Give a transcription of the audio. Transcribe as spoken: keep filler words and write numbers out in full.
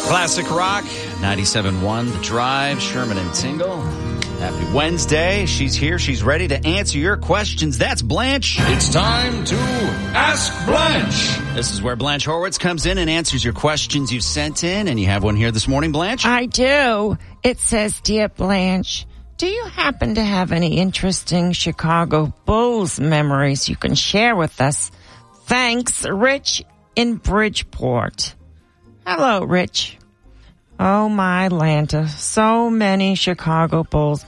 Classic Rock, ninety-seven point one, The Drive, Sherman and Tingle. Happy Wednesday. She's here. She's ready to answer your questions. That's Blanche. It's time to Ask Blanche. This is where Blanche Horowitz comes in and answers your questions you've sent in. And you have one here this morning, Blanche? I do. It says, Dear Blanche, do you happen to have any interesting Chicago Bulls memories you can share with us? Thanks, Rich in Bridgeport. Hello, Rich. Oh, my Lanta. So many Chicago Bulls